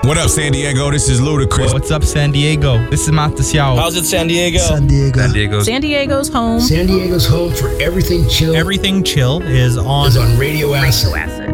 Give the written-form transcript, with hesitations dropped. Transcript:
What up, San Diego? This is Ludacris. What's up, San Diego? This is Matas Yao. How's it, San Diego? San Diego. San Diego's home. San Diego's home for everything chill. Everything chill is on Radio Acid.